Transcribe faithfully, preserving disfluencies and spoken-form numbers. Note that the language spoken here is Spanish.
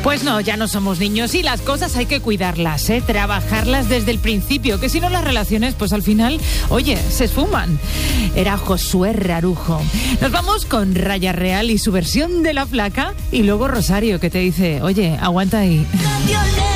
Pues no, ya no somos niños y las cosas hay que cuidarlas, ¿eh? Trabajarlas desde el principio, que si no las relaciones, pues al final, oye, se esfuman. Era Josué Rarujo. Nos vamos con Raya Real y su versión de La Flaca y luego Rosario, que te dice, oye, aguanta ahí.